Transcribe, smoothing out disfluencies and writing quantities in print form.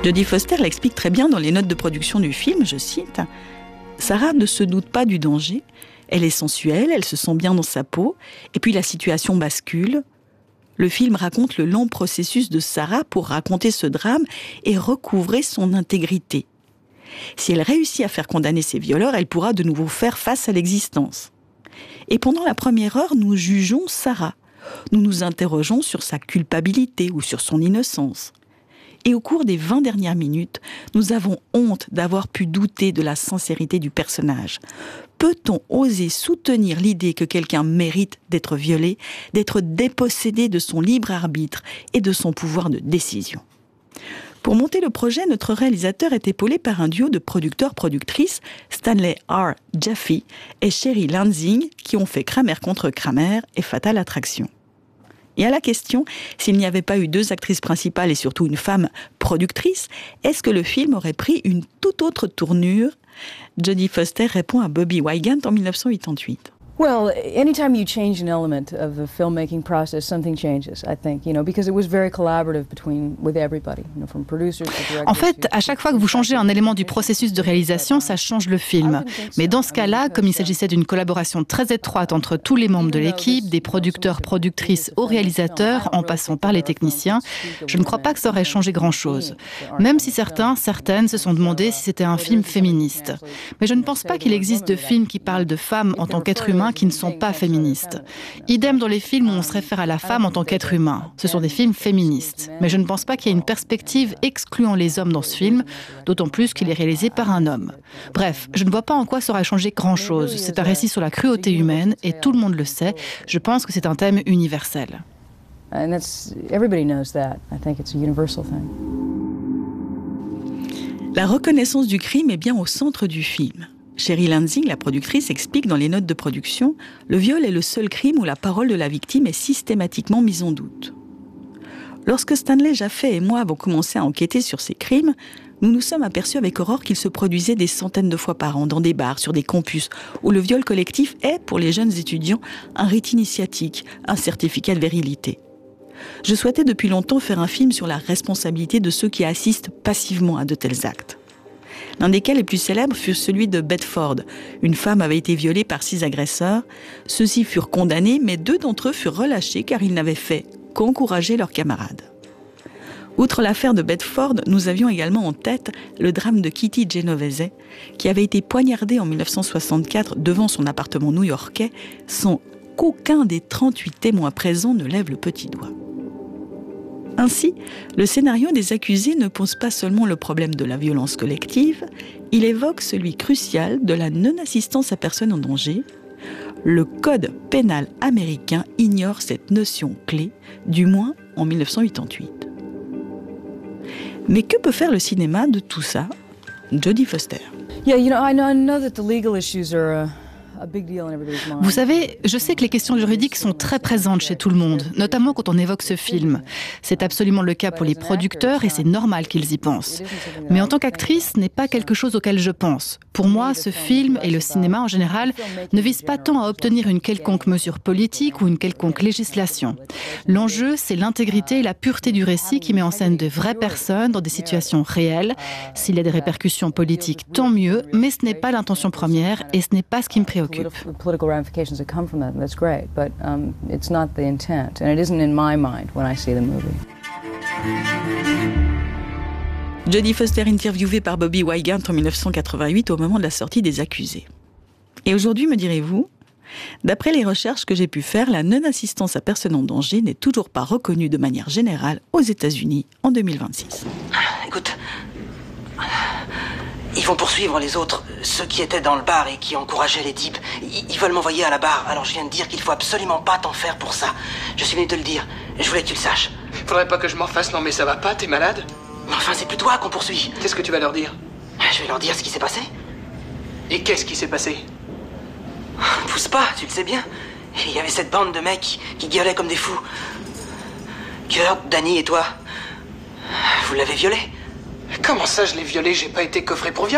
Jodie Foster l'explique très bien dans les notes de production du film, je cite « Sarah ne se doute pas du danger, elle est sensuelle, elle se sent bien dans sa peau, et puis la situation bascule. Le film raconte le long processus de Sarah pour raconter ce drame et recouvrer son intégrité. Si elle réussit à faire condamner ses violeurs, elle pourra de nouveau faire face à l'existence. Et pendant la première heure, nous jugeons Sarah. Nous nous interrogeons sur sa culpabilité ou sur son innocence. Et au cours des 20 dernières minutes, nous avons honte d'avoir pu douter de la sincérité du personnage. Peut-on oser soutenir l'idée que quelqu'un mérite d'être violé, d'être dépossédé de son libre arbitre et de son pouvoir de décision ? Pour monter le projet, notre réalisateur est épaulé par un duo de producteurs-productrices, Stanley R. Jaffe et Sherry Lansing, qui ont fait Kramer contre Kramer et Fatal Attraction. Et à la question, s'il n'y avait pas eu 2 actrices principales et surtout une femme productrice, est-ce que le film aurait pris une toute autre tournure ? Jodie Foster répond à Bobby Wygant en 1988. Well, anytime you change an element of the filmmaking process, something changes, I think, because it was very collaborative with everybody, from producers to directors. En fait, à chaque fois que vous changez un élément du processus de réalisation, ça change le film. Mais dans ce cas-là, comme il s'agissait d'une collaboration très étroite entre tous les membres de l'équipe, des producteurs, productrices aux réalisateurs, en passant par les techniciens, je ne crois pas que ça aurait changé grand-chose. Même si certaines se sont demandé si c'était un film féministe. Mais je ne pense pas qu'il existe de films qui parlent de femmes en tant qu'être humain qui ne sont pas féministes. Idem dans les films où on se réfère à la femme en tant qu'être humain. Ce sont des films féministes. Mais je ne pense pas qu'il y ait une perspective excluant les hommes dans ce film, d'autant plus qu'il est réalisé par un homme. Bref, je ne vois pas en quoi ça aurait changé grand-chose. C'est un récit sur la cruauté humaine et tout le monde le sait. Je pense que c'est un thème universel. La reconnaissance du crime est bien au centre du film. Sherry Lansing, la productrice, explique dans les notes de production « Le viol est le seul crime où la parole de la victime est systématiquement mise en doute. » Lorsque Stanley Jaffe et moi avons commencé à enquêter sur ces crimes, nous nous sommes aperçus avec horreur qu'ils se produisaient des centaines de fois par an dans des bars, sur des campus, où le viol collectif est, pour les jeunes étudiants, un rite initiatique, un certificat de virilité. Je souhaitais depuis longtemps faire un film sur la responsabilité de ceux qui assistent passivement à de tels actes. L'un desquels les plus célèbres fut celui de Bedford. Une femme avait été violée par 6 agresseurs. Ceux-ci furent condamnés, mais 2 d'entre eux furent relâchés car ils n'avaient fait qu'encourager leurs camarades. Outre l'affaire de Bedford, nous avions également en tête le drame de Kitty Genovese, qui avait été poignardée en 1964 devant son appartement new-yorkais, sans qu'aucun des 38 témoins présents ne lève le petit doigt. Ainsi, le scénario des accusés ne pose pas seulement le problème de la violence collective, il évoque celui crucial de la non-assistance à personne en danger. Le code pénal américain ignore cette notion clé, du moins en 1988. Mais que peut faire le cinéma de tout ça ? Jodie Foster. Yeah, I know that the legal issues are Vous savez, je sais que les questions juridiques sont très présentes chez tout le monde, notamment quand on évoque ce film. C'est absolument le cas pour les producteurs et c'est normal qu'ils y pensent. Mais en tant qu'actrice, ce n'est pas quelque chose auquel je pense. Pour moi, ce film et le cinéma en général ne visent pas tant à obtenir une quelconque mesure politique ou une quelconque législation. L'enjeu, c'est l'intégrité et la pureté du récit qui met en scène de vraies personnes dans des situations réelles. S'il y a des répercussions politiques, tant mieux, mais ce n'est pas l'intention première et ce n'est pas ce qui me préoccupe. Political ramifications that come from that, that's great, but it's not the intent, and it isn't in my mind when I see the movie. Jodie Foster interviewée par Bobby Wygant en 1988 au moment de la sortie des Accusés. Et aujourd'hui, me direz-vous, d'après les recherches que j'ai pu faire, la non-assistance à personne en danger n'est toujours pas reconnue de manière générale aux États-Unis en 2026. Écoute, ils vont poursuivre les autres, ceux qui étaient dans le bar et qui encourageaient les types. Ils veulent m'envoyer à la barre, alors je viens de dire qu'il faut absolument pas t'en faire pour ça. Je suis venu te le dire, je voulais que tu le saches. Faudrait pas que je m'en fasse, non mais ça va pas, t'es malade ? Mais enfin, c'est plus toi qu'on poursuit. Qu'est-ce que tu vas leur dire ? Je vais leur dire ce qui s'est passé. Et qu'est-ce qui s'est passé ? Pousse pas, tu le sais bien. Il y avait cette bande de mecs qui gueulaient comme des fous. Kurt, Danny et toi, vous l'avez violé ? Comment ça, je l'ai violé ? J'ai pas été coffré pour viol ?